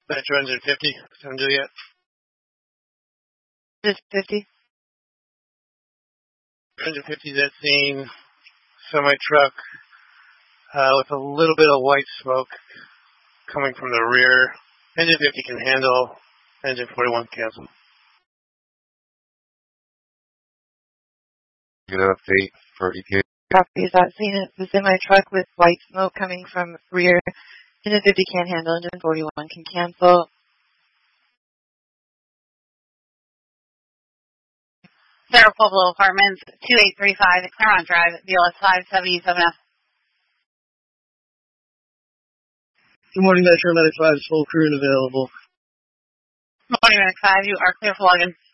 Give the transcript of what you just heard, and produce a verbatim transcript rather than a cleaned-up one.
Metro engine fifty, San Juliet. Just fifty. Engine fifty is at scene. Semi-truck uh, with a little bit of white smoke coming from the rear. Engine fifty can handle. Engine forty-one cancel. Get an update for E K. Copy. Is that scene? The semi-truck with white smoke coming from rear. Engine fifty can't handle. Engine forty-one can cancel. Sarah Pueblo Apartments, two eight three five, Claremont Drive, B L S five seventy-seven F. Good morning, Metro Medic five is full crew and available. Good morning, Medic five. You are clear for login.